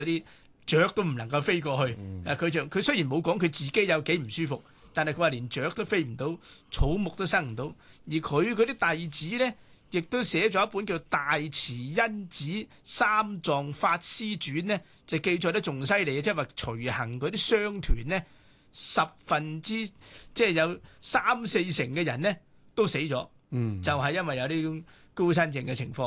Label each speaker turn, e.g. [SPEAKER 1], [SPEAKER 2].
[SPEAKER 1] 啲雀都唔能夠飛過去。佢雖然冇講佢自己有幾唔舒服，但係佢話連雀都飛唔到，草木都生唔到。而佢嗰啲弟子咧，亦都寫咗一本叫《大慈恩寺三藏法師傳》咧，就記載得仲犀利嘅，即係話隨行嗰啲商團咧，即係有3-4成嘅人咧都死咗，就係因為有呢種高山症嘅情況。